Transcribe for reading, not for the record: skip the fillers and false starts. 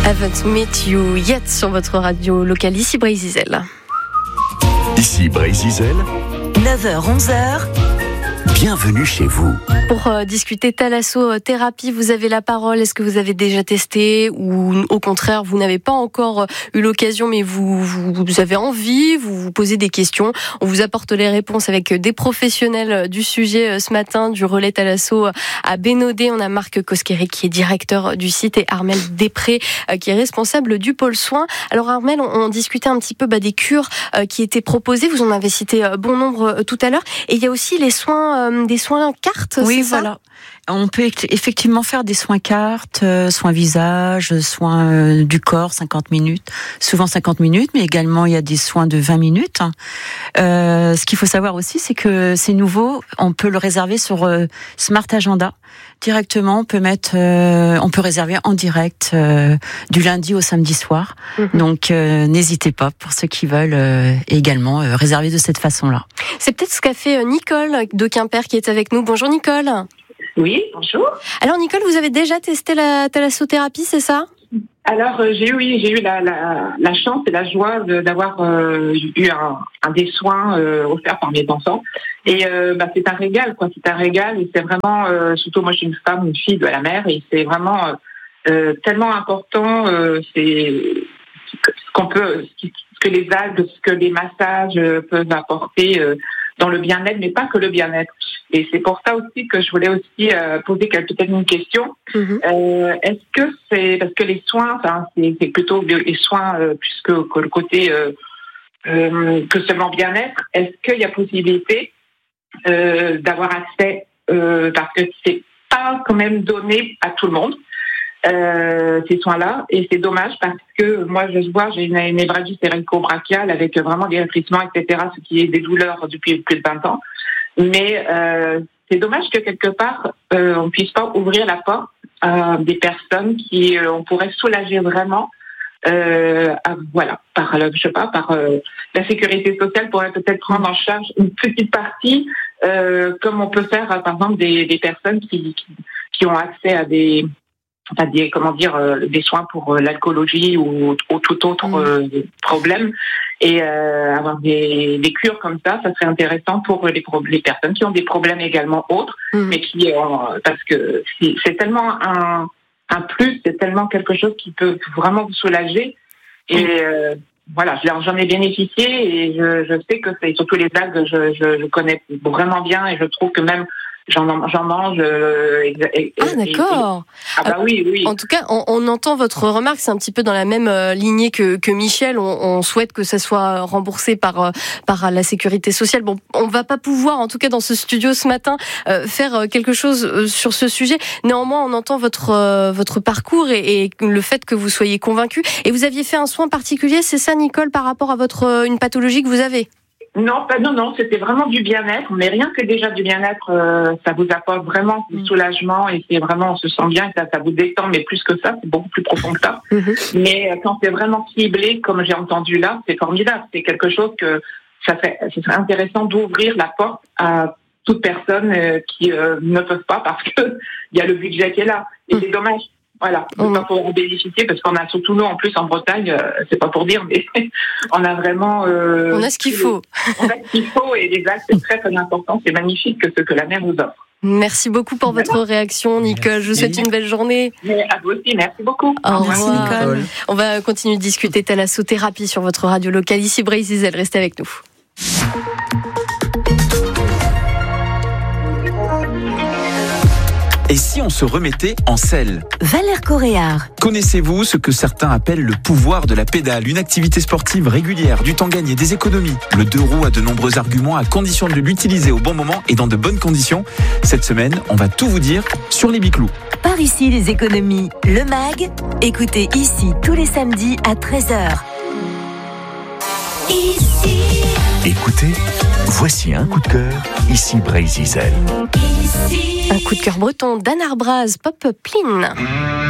Haven't Met You Yet sur votre radio locale, ici Bray-Zizel. Ici Bray-Zizel, 9h-11h, bienvenue chez vous. Pour discuter thalassothérapie, vous avez la parole. Est-ce que vous avez déjà testé ou au contraire, vous n'avez pas encore eu l'occasion, mais vous avez envie, vous vous posez des questions. On vous apporte les réponses avec des professionnels du sujet ce matin, du relais thalasso à Bénodet. On a Marc Cosqueret qui est directeur du site et Armel Després qui est responsable du pôle soins. Alors Armel, on discutait un petit peu des cures qui étaient proposées. Vous en avez cité bon nombre tout à l'heure. Et il y a aussi les soins, des soins cartes. Oui, voilà. On peut effectivement faire des soins cartes, soins visage, soins du corps, 50 minutes, souvent 50 minutes, mais également il y a des soins de 20 minutes. Ce qu'il faut savoir aussi, c'est que c'est nouveau, on peut le réserver sur Smart Agenda. Directement, on peut réserver en direct du lundi au samedi soir. Donc n'hésitez pas pour ceux qui veulent également réserver de cette façon-là. C'est peut-être ce qu'a fait Nicole de Quimper qui est avec nous. Bonjour Nicole. Oui, bonjour. Alors Nicole, vous avez déjà testé la thalassothérapie, c'est ça ? Alors j'ai eu la chance et la joie d'avoir eu des soins offerts par mes enfants et c'est un régal et c'est vraiment surtout moi je suis une fille de la mer et c'est vraiment tellement important c'est ce que les algues, ce que les massages peuvent apporter dans le bien-être, mais pas que le bien-être. Et c'est pour ça aussi que je voulais aussi poser peut-être une question. Est-ce que c'est parce que les soins, c'est plutôt les soins plus que le côté que seulement bien-être. Est-ce qu'il y a possibilité d'avoir accès parce que c'est pas quand même donné à tout le monde ces soins-là, et c'est dommage parce que moi j'ai une névralgie cérvico-brachiale avec vraiment des rétrécissements, etc., ce qui est des douleurs depuis plus de 20 ans. Mais c'est dommage que quelque part on puisse pas ouvrir la porte à des personnes qui on pourrait soulager vraiment. Par la sécurité sociale pourrait peut-être prendre en charge une petite partie, comme on peut faire par exemple des personnes qui ont accès à des soins pour l'alcoolologie ou tout autre problème, et avoir des cures comme ça serait intéressant pour les personnes qui ont des problèmes également autres, mais parce que c'est tellement un plus, c'est tellement quelque chose qui peut vraiment vous soulager. Et j'en ai bénéficié et je sais que c'est surtout les algues, je connais vraiment bien et je trouve que même j'en mange. D'accord. Oui. En tout cas, on entend votre remarque. C'est un petit peu dans la même lignée que Michel. On souhaite que ça soit remboursé par la sécurité sociale. Bon, on va pas pouvoir, en tout cas dans ce studio ce matin, faire quelque chose sur ce sujet. Néanmoins, on entend votre parcours et le fait que vous soyez convaincu. Et vous aviez fait un soin particulier, c'est ça, Nicole, par rapport à une pathologie que vous avez ? Non, c'était vraiment du bien-être, mais rien que déjà du bien-être, ça vous apporte vraiment du soulagement et c'est vraiment, on se sent bien, ça vous détend, mais plus que ça, c'est beaucoup plus profond que ça. Mais quand c'est vraiment ciblé, comme j'ai entendu là, c'est formidable, c'est quelque chose que ce serait intéressant d'ouvrir la porte à toute personne qui ne peuvent pas parce que il y a le budget qui est là et c'est dommage. Voilà, on va pouvoir en bénéficier parce qu'on a surtout nous en plus en Bretagne, c'est pas pour dire, mais on a vraiment. On a ce qu'il faut. On a ce qu'il faut et les actes c'est très très important, c'est magnifique que ce que la mer nous offre. Merci beaucoup pour votre réaction, Nicole. Je vous souhaite une belle journée. Mais à vous aussi, merci beaucoup. Au revoir, merci, Nicole. On va continuer de discuter thalassothérapie sur votre radio locale, ici Bray-Zizel. Restez avec nous. et si on se remettait en selle ? Valère Coréard. Connaissez-vous ce que certains appellent le pouvoir de la pédale, une activité sportive régulière, du temps gagné, des économies ? Le 2 roues a de nombreux arguments à condition de l'utiliser au bon moment et dans de bonnes conditions. Cette semaine, on va tout vous dire sur les biclous. Par ici, les économies, le MAG. Écoutez ici tous les samedis à 13h. Ici. Écoutez, voici un coup de cœur, ici Bray-Zizel. Un coup de cœur breton d'Anne Arbraz, Pop Pline.